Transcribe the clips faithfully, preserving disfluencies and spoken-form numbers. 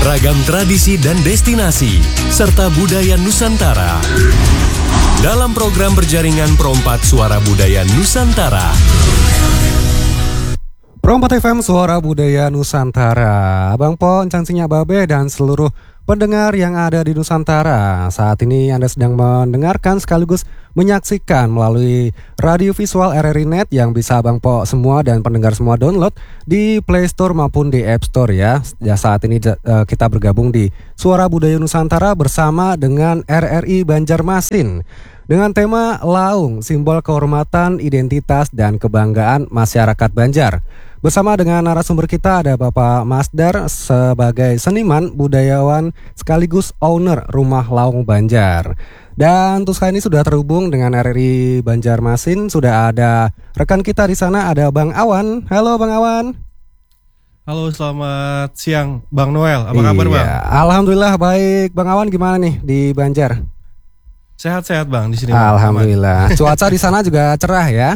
Ragam tradisi dan destinasi, serta budaya Nusantara. Dalam program berjaringan Perompat Suara Budaya Nusantara. Perompat F M Suara Budaya Nusantara. Abang Po, Encang Sinya Babe, dan seluruh pendengar yang ada di Nusantara. Saat ini Anda sedang mendengarkan sekaligus menyaksikan melalui radio visual R R I Net yang bisa Abang Po semua dan pendengar semua download di Play Store maupun di App Store ya. Ya, saat ini uh, kita bergabung di Suara Budaya Nusantara bersama dengan R R I Banjarmasin dengan tema Laung, simbol kehormatan, identitas, dan kebanggaan masyarakat Banjar. Bersama dengan narasumber kita ada Bapak Masdar sebagai seniman, budayawan, sekaligus owner Rumah Laung Banjar. Dan untuk kali ini sudah terhubung dengan R R I Banjarmasin. Sudah ada rekan kita di sana, ada Bang Awan. Halo Bang Awan. Halo, selamat siang Bang Noel. Apa kabar iya, Bang? Alhamdulillah baik. Bang Awan gimana nih di Banjar? Sehat-sehat Bang di sini. Alhamdulillah. Cuaca di sana juga cerah ya?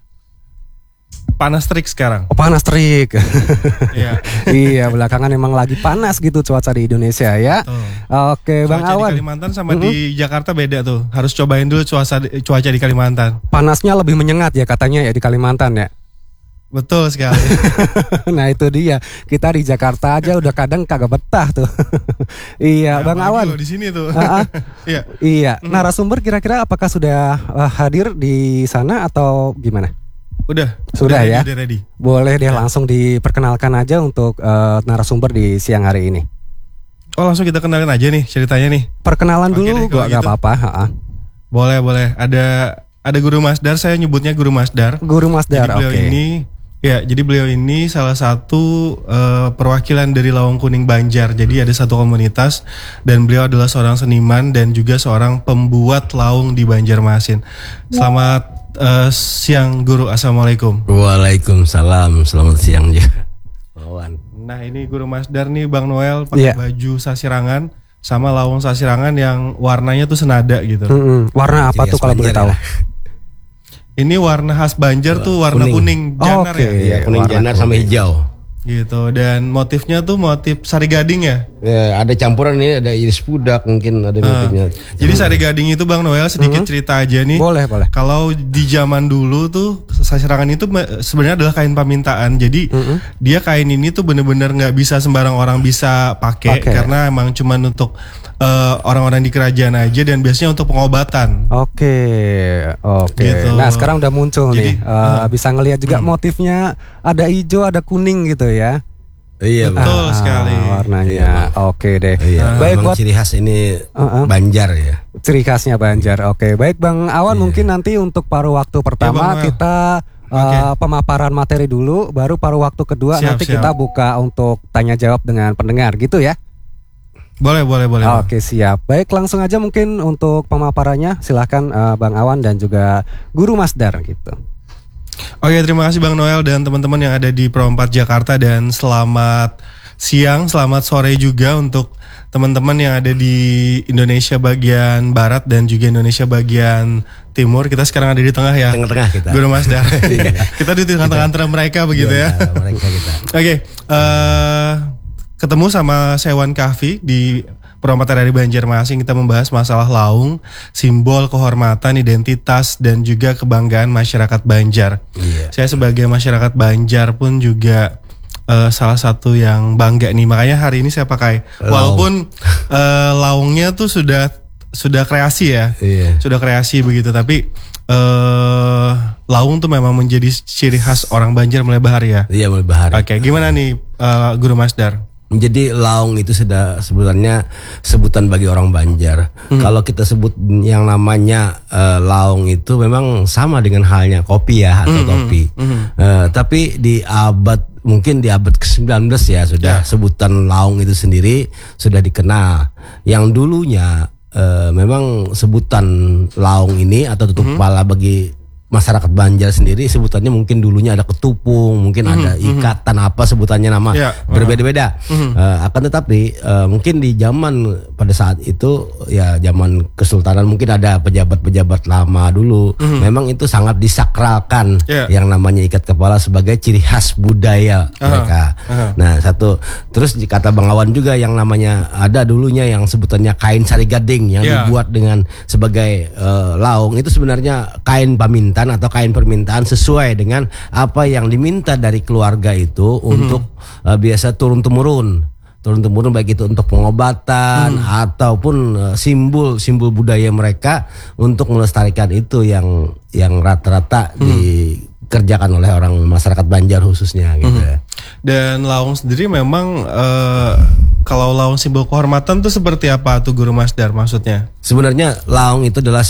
Panas terik sekarang. Oh, panas terik. Iya. Iya, belakangan emang lagi panas gitu cuaca di Indonesia ya. Betul. Oke, Bang cuaca Awan. di Kalimantan sama mm-hmm. di Jakarta beda tuh. Harus cobain dulu cuaca cuaca di Kalimantan. Panasnya lebih menyengat ya katanya ya di Kalimantan ya. Betul sekali. Nah itu dia, kita di Jakarta aja udah kadang kagak betah tuh. Iya, nah, Bang Awan. Di sini tuh. Uh-uh. Iya. Iya. Narasumber kira-kira apakah sudah uh, hadir di sana atau gimana? Udah. Sudah udah ya. Ready, ready. Boleh deh ya. Langsung diperkenalkan aja untuk uh, narasumber di siang hari ini. Oh, langsung kita kenalin aja nih ceritanya nih. Perkenalan Oke dulu, deh, gua gitu. gak apa-apa. Ha-ha. Boleh, boleh. Ada ada Guru Masdar, saya nyebutnya Guru Masdar. Guru Masdar, oke. Okay. Ini Ya, jadi beliau ini salah satu uh, perwakilan dari Lawang Kuning Banjar. Jadi ada satu komunitas dan beliau adalah seorang seniman dan juga seorang pembuat laung di Banjarmasin. Selamat uh, siang Guru, Assalamualaikum. Waalaikumsalam, selamat siang juga. Lawan. Nah ini Guru Masdar nih Bang Noel pakai yeah. baju sasirangan sama laung sasirangan yang warnanya tuh senada gitu. Mm-hmm. Warna apa tuh kalau boleh tahu? Ini warna khas Banjar tuh warna kuning, kuning janar. Oh, okay. ya. Iya, kuning warna janar kuning. sama hijau. Gitu, dan motifnya tuh motif sari gading ya. Ya, ada campuran ini, ada iris pudak mungkin ada motifnya. Uh, jadi sari gading itu Bang Noel sedikit mm-hmm. cerita aja nih. Boleh, boleh. Kalau di zaman dulu tuh sasirangan itu sebenarnya adalah kain pamintaan. Jadi mm-hmm. dia kain ini tuh bener-bener nggak bisa sembarang orang bisa pakai okay. karena emang cuman untuk uh, orang-orang di kerajaan aja dan biasanya untuk pengobatan. Oke, okay. oke. Okay. Gitu. Nah sekarang udah muncul jadi, nih, uh, uh, bisa ngelihat juga mm. motifnya ada hijau, ada kuning gitu ya. Iya betul ah, sekali warnanya. Iya, oke deh. Iya, baik buat ciri khas ini uh-uh. Banjar ya. Ciri khasnya Banjar. Oke, baik Bang Awan iya. mungkin nanti untuk paruh waktu pertama ya, kita uh, okay. pemaparan materi dulu, baru paruh waktu kedua siap, nanti siap. kita buka untuk tanya jawab dengan pendengar gitu ya. Boleh, boleh, boleh. Oke, siap. Baik, langsung aja mungkin untuk pemaparannya silahkan uh, Bang Awan dan juga Guru Masdar gitu. Oke, terima kasih Bang Noel dan teman-teman yang ada di Perompat Jakarta, dan selamat siang, selamat sore juga untuk teman-teman yang ada di Indonesia bagian barat dan juga Indonesia bagian timur. Kita sekarang ada di tengah ya. Tengah-tengah kita. Guru Masdar. Kita di tengah-tengah antara mereka begitu ya. ya mereka kita. Oke, uh, ketemu sama Sewan Kahfi di Perompat R R I Banjarmasin. Kita membahas masalah laung, simbol kehormatan, identitas, dan juga kebanggaan masyarakat Banjar. Iya. Saya sebagai masyarakat Banjar pun juga uh, salah satu yang bangga nih. Makanya hari ini saya pakai, Laung. walaupun uh, laungnya tuh sudah sudah kreasi ya, iya. sudah kreasi begitu. Tapi uh, laung tuh memang menjadi ciri khas orang Banjar mulai bahari ya. Iya, mulai bahari. Oke, gimana nih uh, Guru Masdar? Jadi laung itu sudah sebenarnya sebutan bagi orang Banjar. Hmm. Kalau kita sebut yang namanya uh, laung itu memang sama dengan halnya kopi ya atau hmm. topi. Hmm. Uh, tapi di abad mungkin di abad ke sembilan belas ya sudah yeah. sebutan laung itu sendiri sudah dikenal. Yang dulunya uh, memang sebutan laung ini atau tutup hmm. kepala bagi masyarakat Banjar sendiri sebutannya mungkin dulunya ada ketupung, mungkin mm-hmm. ada ikatan apa sebutannya nama yeah. berbeda-beda. Mm-hmm. Uh, akan tetapi uh, mungkin di zaman pada saat itu ya zaman Kesultanan mungkin ada pejabat-pejabat lama dulu. Mm-hmm. Memang itu sangat disakralkan yeah. yang namanya ikat kepala sebagai ciri khas budaya uh-huh. mereka. Uh-huh. Nah satu terus kata Bang Awan juga yang namanya ada dulunya yang sebutannya kain sari gading yang yeah. dibuat dengan sebagai uh, laung itu sebenarnya kain paminta atau kain permintaan sesuai dengan apa yang diminta dari keluarga itu mm-hmm. untuk uh, biasa turun temurun turun temurun baik itu untuk pengobatan mm. ataupun uh, simbol simbol budaya mereka untuk melestarikan itu yang yang rata-rata mm. dikerjakan oleh orang masyarakat Banjar khususnya gitu. Mm-hmm. Dan laung sendiri memang uh, kalau laung simbol kehormatan tuh seperti apa tuh Guru Masdar maksudnya? Sebenarnya laung itu adalah